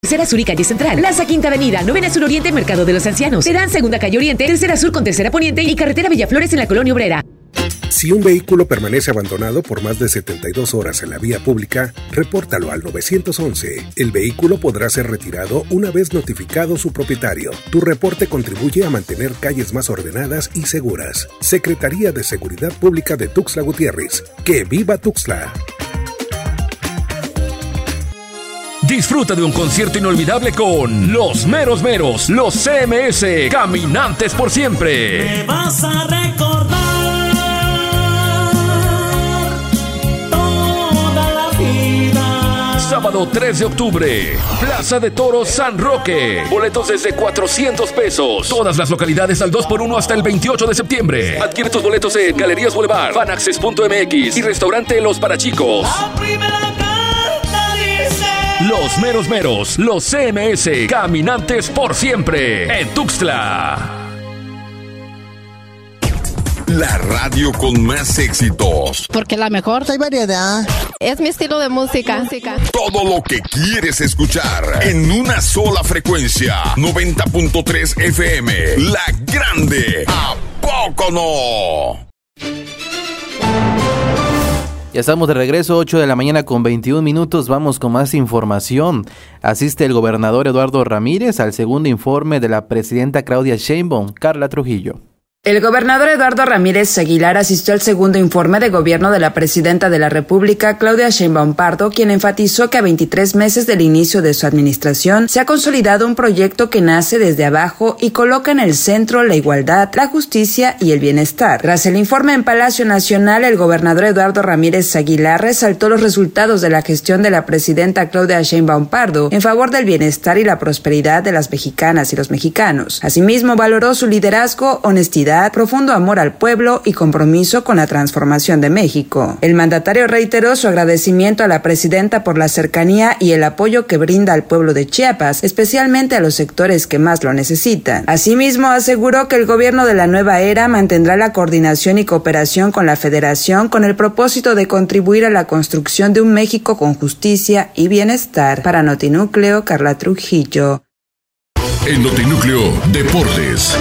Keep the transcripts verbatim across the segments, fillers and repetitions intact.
Tercera Sur y Calle Central, Plaza Quinta Avenida, Novena Sur Oriente, Mercado de los Ancianos, Terán Segunda Calle Oriente, Tercera Sur con Tercera Poniente y Carretera Villaflores en la Colonia Obrera. Si un vehículo permanece abandonado por más de setenta y dos horas en la vía pública, repórtalo al nueve once. El vehículo podrá ser retirado una vez notificado su propietario. Tu reporte contribuye a mantener calles más ordenadas y seguras. Secretaría de Seguridad Pública de Tuxtla Gutiérrez. ¡Que viva Tuxtla! Disfruta de un concierto inolvidable con Los Meros Meros, los C M S, Caminantes por Siempre. Me vas a recordar toda la vida. Sábado tres de octubre, Plaza de Toros San Roque. Boletos desde cuatrocientos pesos. Todas las localidades al dos por uno hasta el veintiocho de septiembre. Adquiere tus boletos en Galerías Boulevard, Fanaccess punto m x y Restaurante Los Parachicos. La primera carta dice: Los Meros Meros, los C M S, Caminantes por Siempre, en Tuxtla. La radio con más éxitos. Porque la mejor. Hay variedad. Es mi estilo de música. Todo lo que quieres escuchar en una sola frecuencia. noventa punto tres F M. La Grande. ¿A poco no? Ya estamos de regreso, ocho de la mañana con veintiún minutos. Vamos con más información. Asiste el gobernador Eduardo Ramírez al segundo informe de la presidenta Claudia Sheinbaum. Carla Trujillo. El gobernador Eduardo Ramírez Aguilar asistió al segundo informe de gobierno de la presidenta de la República, Claudia Sheinbaum Pardo, quien enfatizó que a veintitrés meses del inicio de su administración se ha consolidado un proyecto que nace desde abajo y coloca en el centro la igualdad, la justicia y el bienestar. Tras el informe en Palacio Nacional, el gobernador Eduardo Ramírez Aguilar resaltó los resultados de la gestión de la presidenta Claudia Sheinbaum Pardo en favor del bienestar y la prosperidad de las mexicanas y los mexicanos. Asimismo, valoró su liderazgo, honestidad, profundo amor al pueblo y compromiso con la transformación de México. El mandatario reiteró su agradecimiento a la presidenta por la cercanía y el apoyo que brinda al pueblo de Chiapas, especialmente a los sectores que más lo necesitan. Asimismo, aseguró que el gobierno de la nueva era mantendrá la coordinación y cooperación con la Federación con el propósito de contribuir a la construcción de un México con justicia y bienestar. Para Notinúcleo, Carla Trujillo. En Notinúcleo, Deportes.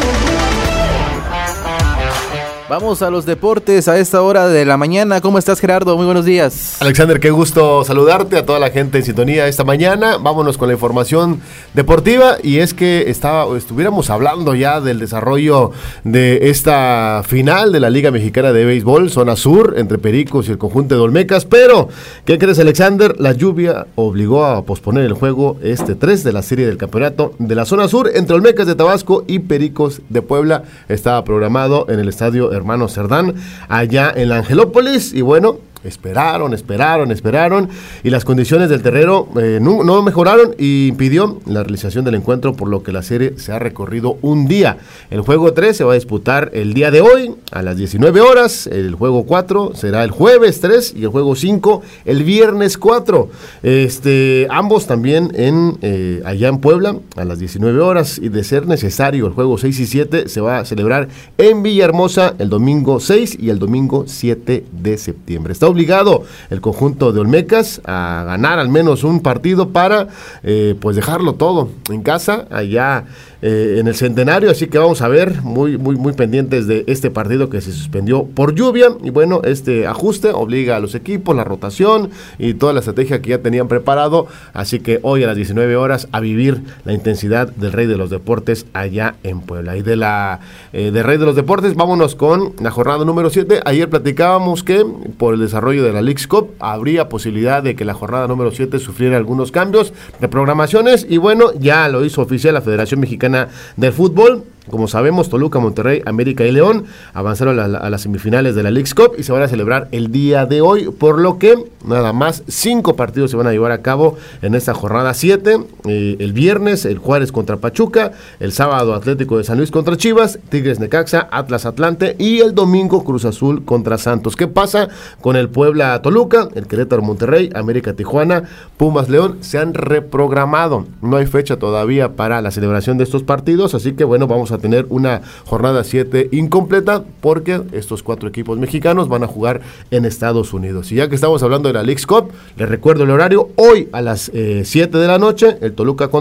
Vamos a los deportes a esta hora de la mañana. ¿Cómo estás, Gerardo? Muy buenos días. Alexander, qué gusto saludarte, a toda la gente en sintonía esta mañana. Vámonos con la información deportiva, y es que estaba, estuviéramos hablando ya del desarrollo de esta final de la Liga Mexicana de Béisbol, zona sur, entre Pericos y el conjunto de Olmecas, pero, ¿qué crees, Alexander? La lluvia obligó a posponer el juego este tres de la serie del campeonato de la zona sur entre Olmecas de Tabasco y Pericos de Puebla. Estaba programado en el estadio Hermano Cerdán, allá en la Angelópolis, y bueno, esperaron, esperaron, esperaron, y las condiciones del terreno eh, no, no mejoraron y impidió la realización del encuentro, por lo que la serie se ha recorrido un día. El juego tres se va a disputar el día de hoy a las diecinueve horas, el juego cuatro será el jueves tres y el juego cinco el viernes cuatro. Este, ambos también en eh, allá en Puebla a las diecinueve horas, y de ser necesario el juego seis y siete se va a celebrar en Villahermosa el domingo seis y el domingo siete de septiembre. Está obligado el conjunto de Olmecas a ganar al menos un partido para eh, pues dejarlo todo en casa allá eh, en el Centenario, así que vamos a ver, muy muy muy pendientes de este partido que se suspendió por lluvia. Y bueno, este ajuste obliga a los equipos, la rotación y toda la estrategia que ya tenían preparado, así que hoy a las diecinueve horas a vivir la intensidad del Rey de los Deportes allá en Puebla. Y de la eh, del Rey de los Deportes vámonos con la jornada número siete. Ayer platicábamos que por el desarrollo de la Leagues Cup habría posibilidad de que la jornada número siete sufriera algunos cambios de programaciones, y bueno, ya lo hizo oficial la Federación Mexicana del Fútbol. Como sabemos, Toluca, Monterrey, América y León avanzaron a, la, a las semifinales de la Leagues Cup y se van a celebrar el día de hoy, por lo que nada más cinco partidos se van a llevar a cabo en esta jornada siete. Eh, el viernes, el Juárez contra Pachuca, el sábado Atlético de San Luis contra Chivas, Tigres Necaxa, Atlas Atlante, y el domingo Cruz Azul contra Santos. ¿Qué pasa con el Puebla Toluca, el Querétaro Monterrey, América Tijuana, Pumas León? Se han reprogramado, no hay fecha todavía para la celebración de estos partidos, así que bueno, vamos a a tener una jornada siete incompleta porque estos cuatro equipos mexicanos van a jugar en Estados Unidos. Y ya que estamos hablando de la Leagues Cup, les recuerdo el horario, hoy a las eh, siete de la noche, el Toluca contra